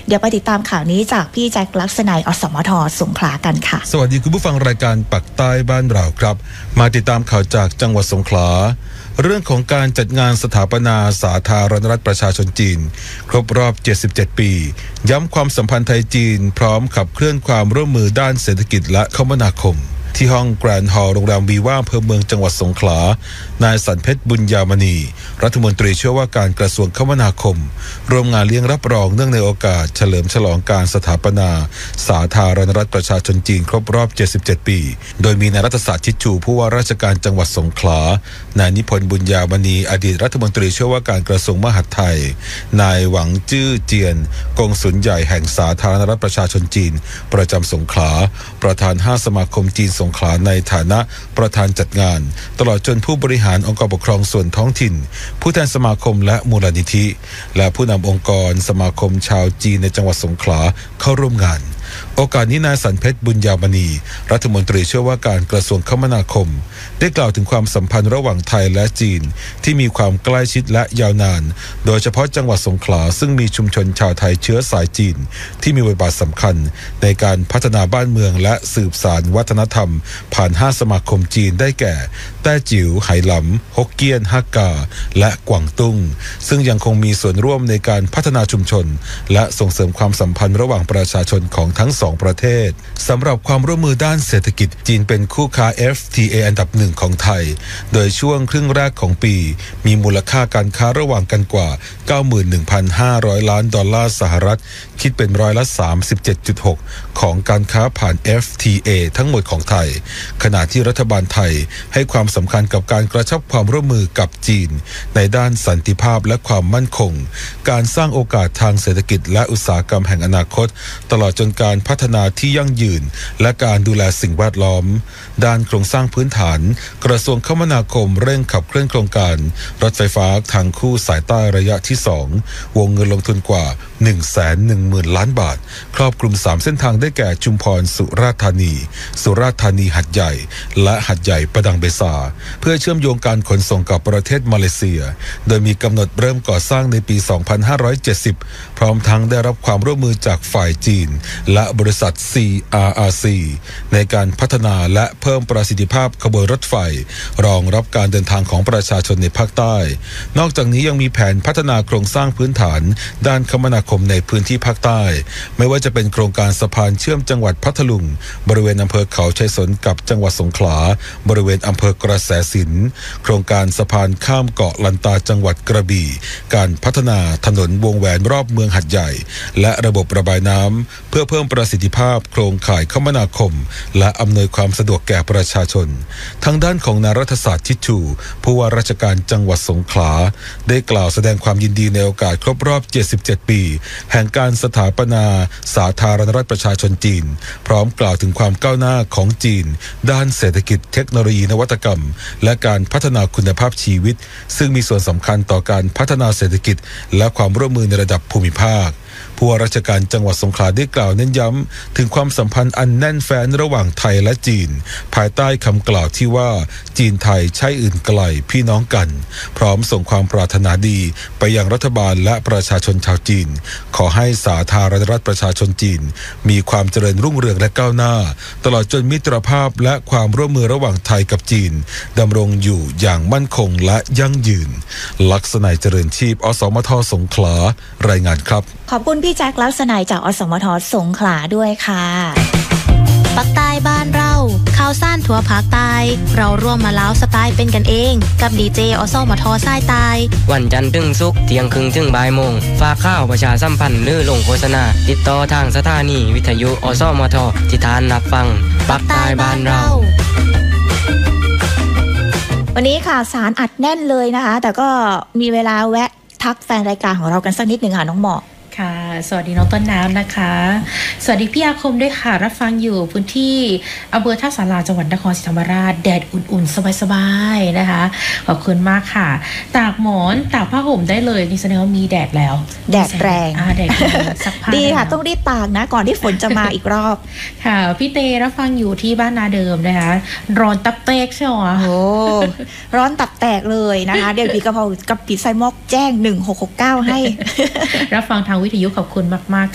เดี๋ยวไปติดตามข่าวนี้จากพี่แจ็คลักษณัยอสมทสงขลากันค่ะสวัสดีคุณผู้ฟังรายการปักใต้บ้านเราครับมาติดตามข่าวจากจังหวัดสงขลาเรื่องของการจัดงานสถาปนาสาธารณรัฐประชาชนจีนครบรอบ77ปีย้ำความสัมพันธ์ไทยจีนพร้อมขับเคลื่อนความร่วมมือด้านเศรษฐกิจและคมนาคมที่ห้องแกรนด์ฮอลล์โรงแรมวีว่าอำเภอเมืองจังหวัดสงขลานายสันเพชรบุญญามณีรัฐมนตรีช่วยว่าการกระทรวงคมนาคมร่วมงานเลี้ยงรับรองเนื่องในโอกาสเฉลิมฉลองการสถาปนาสาธารณรัฐประชาชนจีนครบรอบ77ปีโดยมีนายรัฐศาสตร์ชิดชูผู้ว่าราชการจังหวัดสงขลานายนิพนธ์บุญญามณีอดีตรัฐมนตรีช่วยว่าการกระทรวงมหาดไทยนายหวังจื้อเจียนกงสุลใหญ่แห่งสาธารณรัฐประชาชนจีนประจำสงขลาประธาน5สมาคมจีนสงขลาในฐานะประธานจัดงานตลอดจนผู้บริหารองค์กรปกครองส่วนท้องถิ่นผู้แทนสมาคมและมูลนิธิและผู้นำองค์กรสมาคมชาวจีนในจังหวัดสงขลาเข้าร่วมงานโอกาสนี้นายสันเพชรบุญญามณีรัฐมนตรีช่วยว่าการกระทรวงคมนาคมได้กล่าวถึงความสัมพันธ์ระหว่างไทยและจีนที่มีความใกล้ชิดและยาวนานโดยเฉพาะจังหวัดสงขลาซึ่งมีชุมชนชาวไทยเชื้อสายจีนที่มีบทบาทสำคัญในการพัฒนาบ้านเมืองและสืบสานวัฒนธรรมผ่าน5สมาคมจีนได้แก่แต้จิ๋วไหหลำฮกเกี้ยนฮักกาและกวางตุ้งซึ่งยังคงมีส่วนร่วมในการพัฒนาชุมชนและส่งเสริมความสัมพันธ์ระหว่างประชาชนของทั้งสองประเทศสำหรับความร่วมมือด้านเศรษฐกิจจีนเป็นคู่ค้า FTA อันดับ1ของไทยโดยช่วงครึ่งแรกของปีมีมูลค่าการค้าระหว่างกันกว่า 91,500 ล้านดอลลาร์สหรัฐคิดเป็นร้อยละ 37.6 ของการค้าผ่าน FTA ทั้งหมดของไทยขณะที่รัฐบาลไทยให้ความสำคัญกับการกระชับความร่วมมือกับจีนในด้านสันติภาพและความมั่นคงการสร้างโอกาสทางเศรษฐกิจและอุตสาหกรรมแห่งอนาคตตลอดจนการพัฒนาที่ยั่งยืนและการดูแลสิ่งแวดล้อมด้านโครงสร้างพื้นฐานกระทรวงคมนาคมเร่งขับเคลื่อนโครงการรถไฟฟ้าทางคู่สายใต้ระยะที่2วงเงินลงทุนกว่า 110,000 ล้านบาทครอบคลุม3เส้นทางได้แก่ชุมพรสุราษฎร์ธานีหัดใหญ่และหัดใหญ่ประดังเบซาเพื่อเชื่อมโยงการขนส่งกับประเทศมาเลเซียโดยมีกำหนดเริ่มก่อสร้างในปี 2570 พร้อมทั้งได้รับความร่วมมือจากฝ่ายจีนและบริษัท CRRC ในการพัฒนาและเพิ่มประสิทธิภาพขบวนรถไฟรองรับการเดินทางของประชาชนในภาคใต้นอกจากนี้ยังมีแผนพัฒนาโครงสร้างพื้นฐานด้านคมนาคมในพื้นที่ภาคใต้ไม่ว่าจะเป็นโครงการสะพานเชื่อมจังหวัดพัทลุงบริเวณอำเภอเขาชัยสนกับจังหวัดสงขลาบริเวณอำเภอกระแสสินโครงการสะพานข้ามเกาะลันตาจังหวัดกระบี่การพัฒนาถนนวงแหวนรอบเมืองหัดใหญ่และระบบระบายน้ำเพื่อเพิ่มประสิทธิภาพโครงข่ายคมนาคมและอำนวยความสะดวกแก่ประชาชนทางด้านของนายรัฐศาสตร์ชิดชูผู้ว่าราชการจังหวัดสงขลาได้กล่าวแสดงความยินดีในโอกาสครบรอบ77ปีแห่งการสถาปนาสาธารณรัฐประชาชนจีนพร้อมกล่าวถึงความก้าวหน้าของจีนด้านเศรษฐกิจเทคโนโลยีนวัตกรรมและการพัฒนาคุณภาพชีวิตซึ่งมีส่วนสำคัญต่อการพัฒนาเศรษฐกิจและความร่วมมือในระดับภูมิภาคผู้ว่าราชการจังหวัดสงขลาได้กล่าวเน้นย้ำถึงความสัมพันธ์อันแน่นแฟ้นระหว่างไทยและจีนภายใต้คำกล่าวที่ว่าจีนไทยใช่อื่นไกลพี่น้องกันพร้อมส่งความปรารถนาดีไปยังรัฐบาลและประชาชนชาวจีนขอให้สาธารณรัฐประชาชนจีนมีความเจริญรุ่งเรืองและก้าวหน้าตลอดจนมิตรภาพและความร่วมมือระหว่างไทยกับจีนดำรงอยู่อย่างมั่นคงและยั่งยืนลักษณะเจริญชีพอสมทสงขลารายงานครับขอบคุณพี่แจ็คลักษณัยจากอสมทสงขลาด้วยค่ะปักใต้บ้านเราข่าวซ่านทั่วภาคใต้เราร่วมมาเล้าสไตล์เป็นกันเองกับดีเจอสมทสายใต้วันจันทร์ถึงศุกร์เที่ยงครึ่งถึงบ่ายโมงฝากข่าวประชาสัมพันธ์หรือลงโฆษณาติดต่อทางสถานีวิทยุอสมทที่ทานรับฟังปักใต้บ้านเราวันนี้ค่ะสารอัดแน่นเลยนะคะแต่ก็มีเวลาแวะทักแฟนรายการของเรากันสักนิดหนึ่งค่ะน้องหมอกค่ะสวัสดีน้องต้นน้ำนะคะสวัสดีพี่อาคมด้วยค่ะรับฟังอยู่พื้นที่อำเภอท่าสาราจังหวัดนครศรีธรรมราชแดดอุ่นๆสบายๆนะคะขอบคุณมากค่ะตากหมอนตากผ้าห่มได้เลยนี่แสดงว่ามีแดดแล้วแดดแรงแดดซักผ้าดีค่ะต้องรีบตากนะก่อนที่ฝนจะมาอีกรอบค่ะพี่เตรับฟังอยู่ที่บ้านนาเดิมนะคะร้อนตับแตกใช่ไหมโอ้ร้อนตับแตกเลยนะคะเดี๋ยวพี่กะเพรากับปีไซมอกแจ้ง1669ให้รับฟังทางวิทยุขอบคุณมาก